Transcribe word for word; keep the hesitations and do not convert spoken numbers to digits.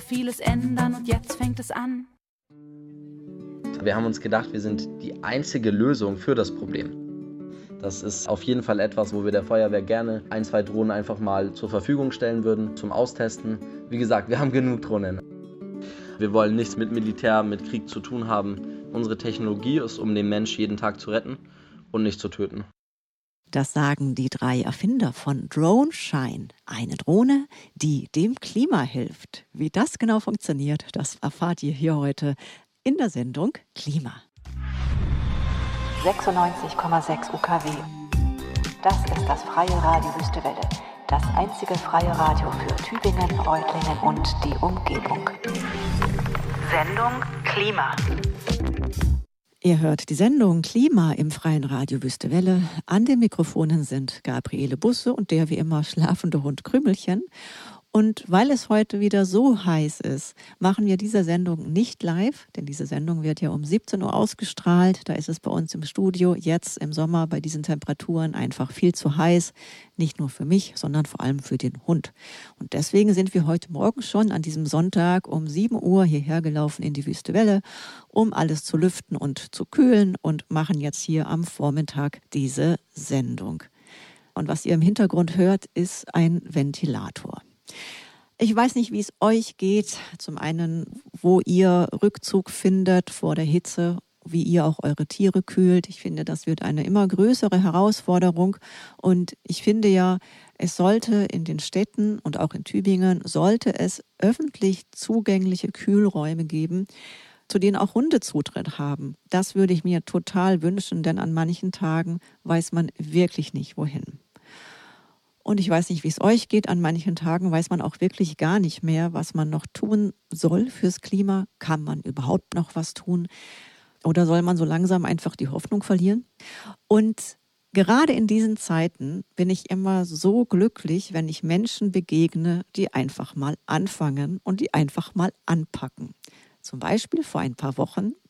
vieles ändern und jetzt fängt es an. Wir haben uns gedacht, wir sind die einzige Lösung für das Problem. Das ist auf jeden Fall etwas, wo wir der Feuerwehr gerne ein, zwei Drohnen einfach mal zur Verfügung stellen würden zum Austesten. Wie gesagt, wir haben genug Drohnen. Wir wollen nichts mit Militär, mit Krieg zu tun haben. Unsere Technologie ist, um den Mensch jeden Tag zu retten und nicht zu töten. Das sagen die drei Erfinder von DroneShine. Eine Drohne, die dem Klima hilft. Wie das genau funktioniert, das erfahrt ihr hier heute in der Sendung Klima. sechsundneunzig Komma sechs U K W. Das ist das freie Radio Wüstewelle. Das einzige freie Radio für Tübingen, Reutlingen und die Umgebung. Sendung Klima. Ihr hört die Sendung Klima im freien Radio Wüstewelle. An den Mikrofonen sind Gabriele Busse und der wie immer schlafende Hund Krümelchen. Und weil es heute wieder so heiß ist, machen wir diese Sendung nicht live, denn diese Sendung wird ja um siebzehn Uhr ausgestrahlt. Da ist es bei uns im Studio jetzt im Sommer bei diesen Temperaturen einfach viel zu heiß. Nicht nur für mich, sondern vor allem für den Hund. Und deswegen sind wir heute Morgen schon an diesem Sonntag um sieben Uhr hierher gelaufen in die Wüstewelle, um alles zu lüften und zu kühlen und machen jetzt hier am Vormittag diese Sendung. Und was ihr im Hintergrund hört, ist ein Ventilator. Ich weiß nicht, wie es euch geht. Zum einen, wo ihr Rückzug findet vor der Hitze, wie ihr auch eure Tiere kühlt. Ich finde, das wird eine immer größere Herausforderung. Und ich finde ja, es sollte in den Städten und auch in Tübingen, sollte es öffentlich zugängliche Kühlräume geben, zu denen auch Hunde Zutritt haben. Das würde ich mir total wünschen, denn an manchen Tagen weiß man wirklich nicht, wohin. Und ich weiß nicht, wie es euch geht. An manchen Tagen weiß man auch wirklich gar nicht mehr, was man noch tun soll fürs Klima. Kann man überhaupt noch was tun? Oder soll man so langsam einfach die Hoffnung verlieren? Und gerade in diesen Zeiten bin ich immer so glücklich, wenn ich Menschen begegne, die einfach mal anfangen und die einfach mal anpacken. Zum Beispiel vor ein paar Wochen